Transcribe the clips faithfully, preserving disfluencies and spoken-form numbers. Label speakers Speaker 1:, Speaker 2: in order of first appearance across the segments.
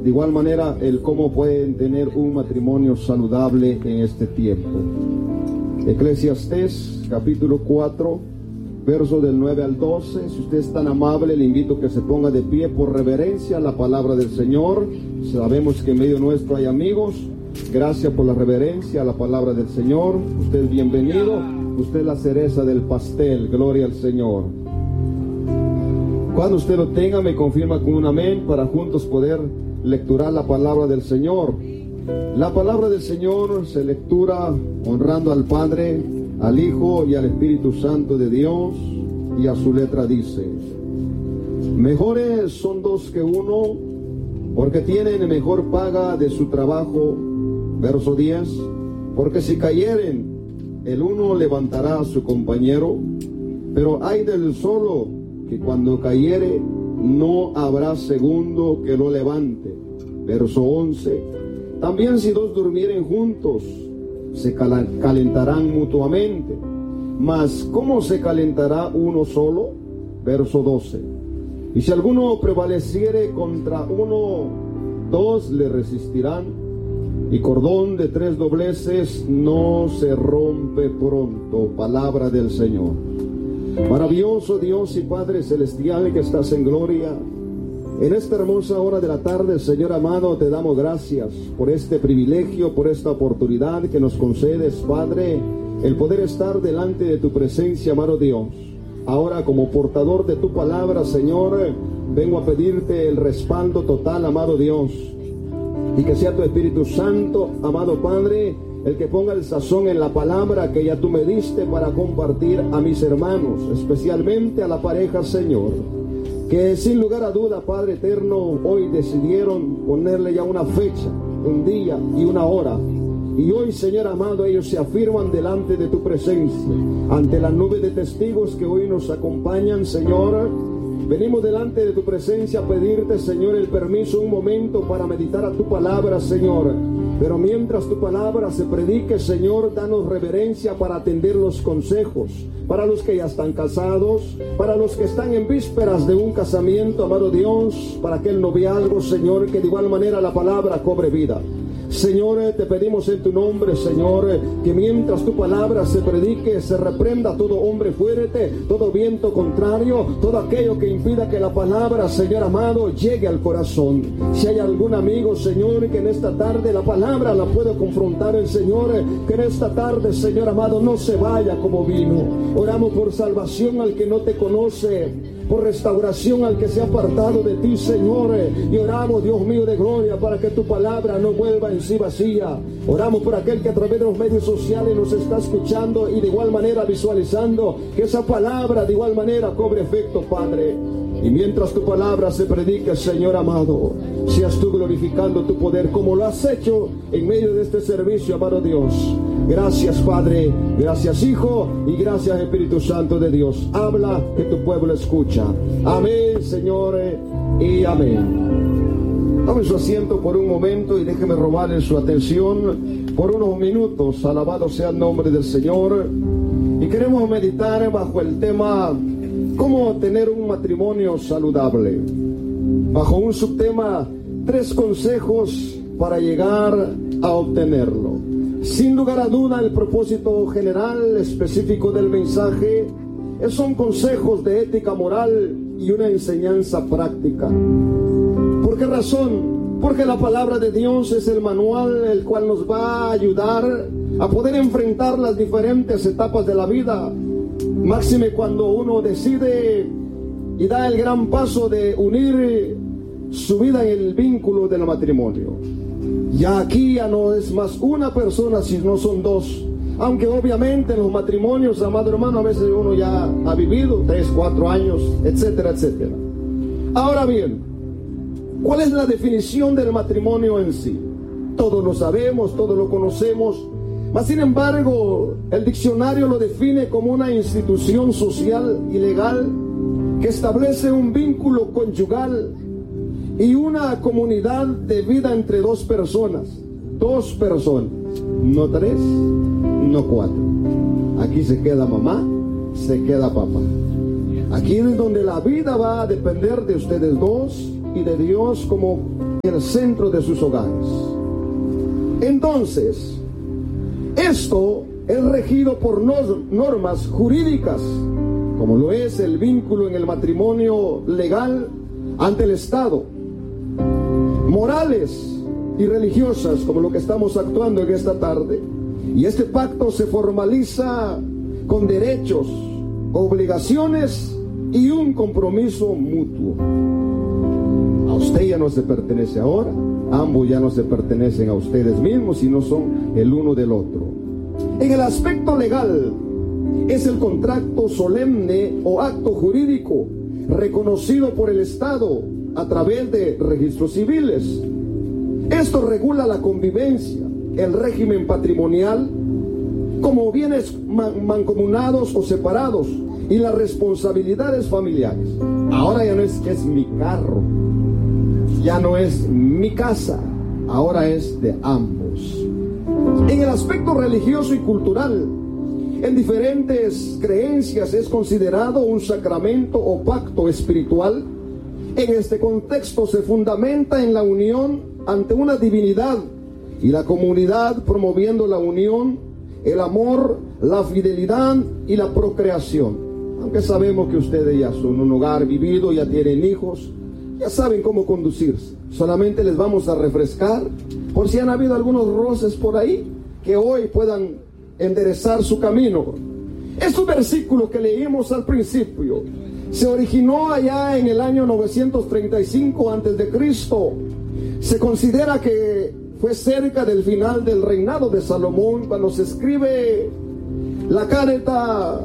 Speaker 1: de igual manera el cómo pueden tener un matrimonio saludable en este tiempo. Eclesiastés capítulo cuatro, versos del nueve al doce. Si usted es tan amable, le invito a que se ponga de pie por reverencia a la palabra del Señor. Sabemos que en medio nuestro hay amigos. Gracias por la reverencia a la palabra del Señor. Usted es bienvenido. Usted es la cereza del pastel. Gloria al Señor. Cuando usted lo tenga, me confirma con un amén para juntos poder lecturar la palabra del Señor. La palabra del Señor se lectura honrando al Padre, al Hijo y al Espíritu Santo de Dios, y a su letra dice: mejores son dos que uno, porque tienen mejor paga de su trabajo. Verso diez: porque si cayeren, el uno levantará a su compañero, pero hay del solo, que cuando cayere, no habrá segundo que lo levante. Verso once: también si dos durmieren juntos, se calentarán mutuamente. Mas ¿cómo se calentará uno solo? Verso doce: y si alguno prevaleciere contra uno, dos le resistirán, y cordón de tres dobleces no se rompe pronto. Palabra del Señor. Maravilloso Dios y Padre celestial que estás en gloria, en esta hermosa hora de la tarde, Señor amado, te damos gracias por este privilegio, por esta oportunidad que nos concedes, Padre, el poder estar delante de tu presencia, amado Dios. Ahora, como portador de tu palabra, Señor, vengo a pedirte el respaldo total, amado Dios, y que sea tu Espíritu Santo, amado Padre, el que ponga el sazón en la palabra que ya tú me diste para compartir a mis hermanos, especialmente a la pareja, Señor, que sin lugar a duda, Padre eterno, hoy decidieron ponerle ya una fecha, un día y una hora. Y hoy, Señor amado, ellos se afirman delante de tu presencia, ante la nube de testigos que hoy nos acompañan, Señor. Venimos delante de tu presencia a pedirte, Señor, el permiso un momento para meditar a tu palabra, Señor. Pero mientras tu palabra se predique, Señor, danos reverencia para atender los consejos. Para los que ya están casados, para los que están en vísperas de un casamiento, amado Dios, para aquel noviazgo, Señor, que de igual manera la palabra cobre vida. Señor, te pedimos en tu nombre, Señor, que mientras tu palabra se predique, se reprenda todo hombre fuerte, todo viento contrario, todo aquello que impida que la palabra, Señor amado, llegue al corazón. Si hay algún amigo, Señor, que en esta tarde la palabra la puede confrontar el Señor, que en esta tarde, Señor amado, no se vaya como vino. Oramos por salvación al que no te conoce, por restauración al que se ha apartado de ti, Señor, y oramos, Dios mío de gloria, para que tu palabra no vuelva en sí vacía. Oramos por aquel que a través de los medios sociales nos está escuchando y de igual manera visualizando, que esa palabra de igual manera cobre efecto, Padre. Y mientras tu palabra se predique, Señor amado, seas tú glorificando tu poder como lo has hecho en medio de este servicio, amado Dios. Gracias, Padre, gracias, Hijo, y gracias, Espíritu Santo de Dios. Habla, que tu pueblo escucha. Amén, Señor, y amén. Tome su asiento por un momento y déjeme robarle su atención por unos minutos. Alabado sea el nombre del Señor. Y queremos meditar bajo el tema ¿cómo tener un matrimonio saludable? Bajo un subtema, tres consejos para llegar a obtenerlo. Sin lugar a duda, el propósito general específico del mensaje son consejos de ética moral y una enseñanza práctica. ¿Por qué razón? Porque la palabra de Dios es el manual el cual nos va a ayudar a poder enfrentar las diferentes etapas de la vida. Máxime cuando uno decide y da el gran paso de unir su vida en el vínculo del matrimonio. Ya aquí ya no es más una persona, sino son dos. Aunque obviamente en los matrimonios, amado hermano, a veces uno ya ha vivido tres, cuatro años, etcétera, etcétera. Ahora bien, ¿cuál es la definición del matrimonio en sí? Todos lo sabemos, todos lo conocemos. Mas sin embargo, el diccionario lo define como una institución social y legal que establece un vínculo conyugal y una comunidad de vida entre dos personas. Dos personas, no tres, no cuatro. Aquí se queda mamá, se queda papá. Aquí es donde la vida va a depender de ustedes dos y de Dios como en el centro de sus hogares. Entonces, esto es regido por normas jurídicas, como lo es el vínculo en el matrimonio legal ante el Estado, morales y religiosas, como lo que estamos actuando en esta tarde. Y este pacto se formaliza con derechos, obligaciones y un compromiso mutuo. A usted ya no se pertenece ahora, ambos ya no se pertenecen a ustedes mismos, sino son el uno del otro. En el aspecto legal, es el contrato solemne o acto jurídico reconocido por el Estado a través de registros civiles. Esto regula la convivencia, el régimen patrimonial, como bienes man- mancomunados o separados, y las responsabilidades familiares. Ahora ya no es que es mi carro, ya no es mi casa, ahora es de ambos. En el aspecto religioso y cultural, en diferentes creencias es considerado un sacramento o pacto espiritual. En este contexto se fundamenta en la unión ante una divinidad y la comunidad, promoviendo la unión, el amor, la fidelidad y la procreación. Aunque sabemos que ustedes ya son un hogar vivido, ya tienen hijos, ya saben cómo conducirse. Solamente les vamos a refrescar por si han habido algunos roces por ahí, que hoy puedan enderezar su camino. Estos versículos que leímos al principio se originó allá en el año novecientos treinta y cinco antes de Cristo. Se considera que fue cerca del final del reinado de Salomón cuando se escribe la carta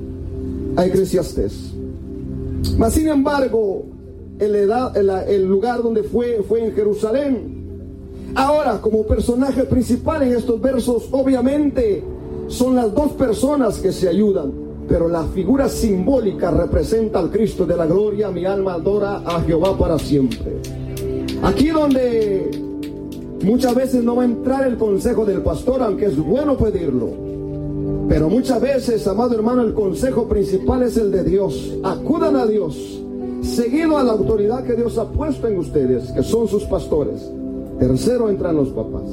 Speaker 1: a Eclesiastés. Mas sin embargo, el, edad, el, el lugar donde fue fue en Jerusalén. Ahora, como personaje principal en estos versos, obviamente son las dos personas que se ayudan, pero la figura simbólica representa al Cristo de la gloria. Mi alma adora a Jehová para siempre. Aquí donde muchas veces no va a entrar el consejo del pastor, aunque es bueno pedirlo, pero muchas veces, amado hermano, el consejo principal es el de Dios. Acudan a Dios, seguido a la autoridad que Dios ha puesto en ustedes, que son sus pastores. Tercero entran los papás,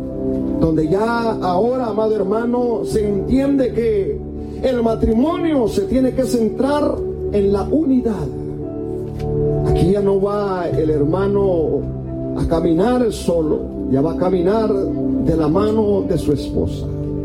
Speaker 1: donde ya ahora, amado hermano, se entiende que el matrimonio se tiene que centrar en la unidad. Aquí ya no va el hermano a caminar solo, ya va a caminar de la mano de su esposa.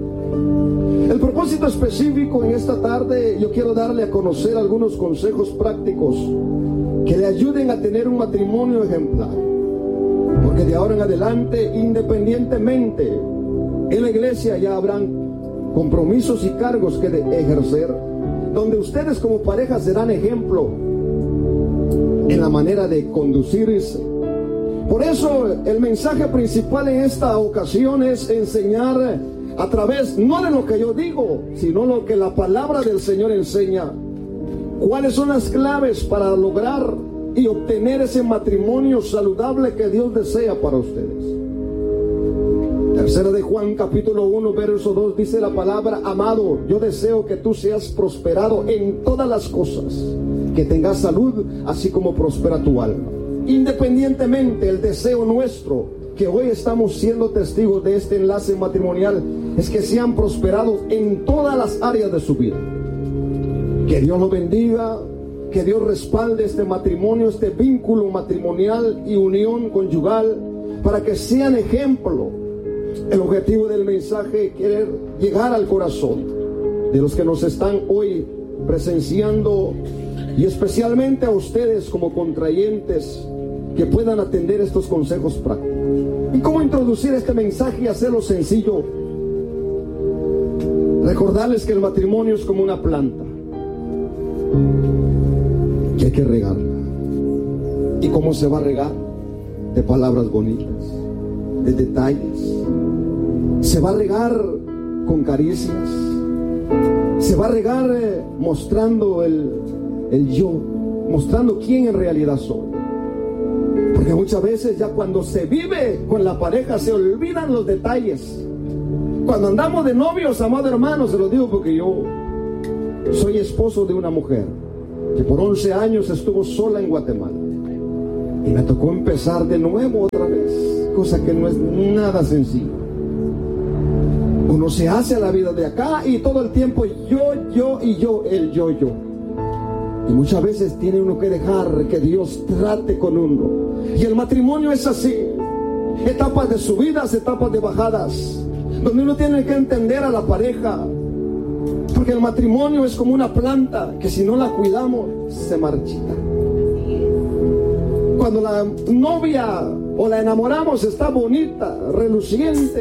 Speaker 1: El propósito específico en esta tarde, yo quiero darle a conocer algunos consejos prácticos que le ayuden a tener un matrimonio ejemplar. Porque de ahora en adelante, independientemente, en la iglesia ya habrán compromisos y cargos que de ejercer, donde ustedes como pareja serán ejemplo en la manera de conducirse. Por eso el mensaje principal en esta ocasión es enseñar a través, no de lo que yo digo, sino lo que la palabra del Señor enseña, cuáles son las claves para lograr y obtener ese matrimonio saludable que Dios desea para ustedes. Tercera de Juan capítulo uno verso dos dice la palabra: amado, yo deseo que tú seas prosperado en todas las cosas, que tengas salud así como prospera tu alma. Independientemente, el deseo nuestro, que hoy estamos siendo testigos de este enlace matrimonial, es que sean prosperados en todas las áreas de su vida. Que Dios los bendiga, que Dios respalde este matrimonio, este vínculo matrimonial y unión conyugal, para que sean ejemplo. El objetivo del mensaje es querer llegar al corazón de los que nos están hoy presenciando, y especialmente a ustedes como contrayentes, que puedan atender estos consejos prácticos. ¿Y cómo introducir este mensaje y hacerlo sencillo? Recordarles que el matrimonio es como una planta, que hay que regarla. ¿Y cómo se va a regar? De palabras bonitas, de detalles. Se va a regar con caricias. Se va a regar eh, mostrando el, el yo, mostrando quién en realidad soy. Porque muchas veces ya cuando se vive con la pareja se olvidan los detalles. Cuando andamos de novios, amado hermano, se lo digo porque yo soy esposo de una mujer que por once años estuvo sola en Guatemala. Y me tocó empezar de nuevo otra vez, cosa que no es nada sencillo. Uno se hace a la vida de acá y todo el tiempo yo, yo y yo, el yo, yo. Y muchas veces tiene uno que dejar que Dios trate con uno. Y el matrimonio es así. Etapas de subidas, etapas de bajadas, donde uno tiene que entender a la pareja. Porque el matrimonio es como una planta que si no la cuidamos, se marchita. Cuando la novia o la enamoramos está bonita, reluciente,